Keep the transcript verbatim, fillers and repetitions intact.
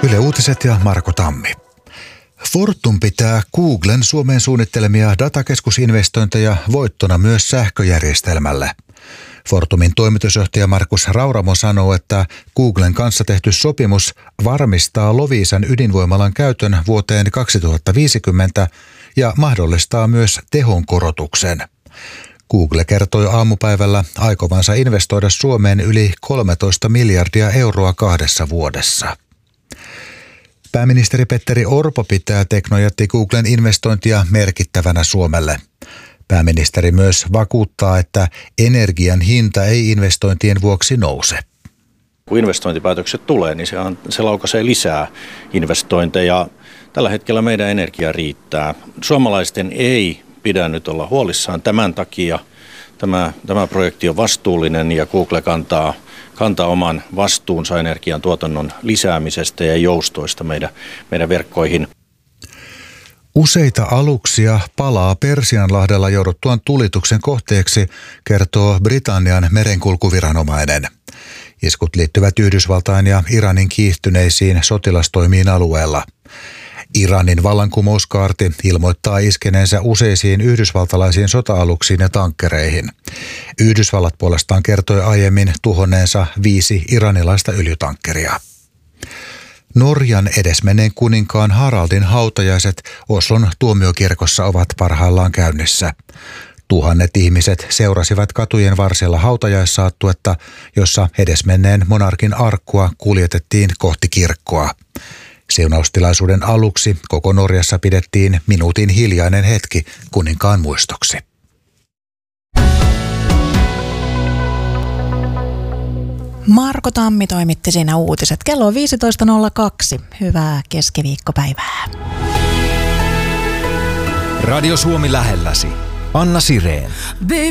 Yle Uutiset ja Marko Tammi. Fortum pitää Googlen Suomeen suunnittelemia datakeskusinvestointeja voittona myös sähköjärjestelmälle. Fortumin toimitusjohtaja Markus Rauramo sanoo, että Googlen kanssa tehty sopimus varmistaa Loviisan ydinvoimalan käytön vuoteen kaksituhattaviisikymmentä ja mahdollistaa myös tehon korotuksen. Google kertoi aamupäivällä aikovansa investoida Suomeen yli kolmetoista miljardia euroa kahdessa vuodessa. Pääministeri Petteri Orpo pitää teknojätti Googlen investointia merkittävänä Suomelle. Pääministeri myös vakuuttaa, että energian hinta ei investointien vuoksi nouse. Kun investointipäätökset tulee, niin se, on, se laukaisee lisää investointeja. Tällä hetkellä meidän energia riittää. Suomalaisten ei pidä nyt olla huolissaan tämän takia. Tämä, tämä projekti on vastuullinen ja Google kantaa, kantaa oman vastuunsa energian tuotannon lisäämisestä ja joustoista meidän, meidän verkkoihin. Useita aluksia palaa Persianlahdella jouduttuaan tulituksen kohteeksi, kertoo Britannian merenkulkuviranomainen. Iskut liittyvät Yhdysvaltain ja Iranin kiihtyneisiin sotilastoimiin alueella. Iranin vallankumouskaarti ilmoittaa iskeneensä useisiin yhdysvaltalaisiin sota-aluksiin ja tankkereihin. Yhdysvallat puolestaan kertoi aiemmin tuhonneensa viisi iranilaista öljytankkeria. Norjan edesmenneen kuninkaan Haraldin hautajaiset Oslon tuomiokirkossa ovat parhaillaan käynnissä. Tuhannet ihmiset seurasivat katujen varsilla hautajaissaattuetta, jossa edesmenneen monarkin arkkua kuljetettiin kohti kirkkoa. Siunaustilaisuuden aluksi koko Norjassa pidettiin minuutin hiljainen hetki kuninkaan muistoksi. Marko Tammi toimitti siinä uutiset. Kello on viisitoista nolla kaksi. Hyvää keskiviikkopäivää. Radio Suomi lähelläsi. Anna Sireen.